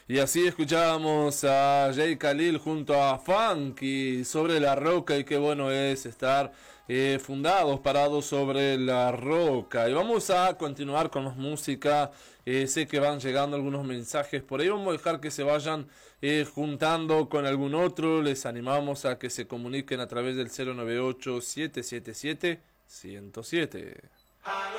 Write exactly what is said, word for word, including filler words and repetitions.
Y así escuchábamos a Jay Khalil junto a Funky sobre la roca, y qué bueno es estar eh, fundados, parados sobre la roca. Y vamos a continuar con más música. Eh, sé que van llegando algunos mensajes por ahí, vamos a dejar que se vayan eh, juntando con algún otro. Les animamos a que se comuniquen a través del cero nueve ocho, siete siete siete, uno cero siete.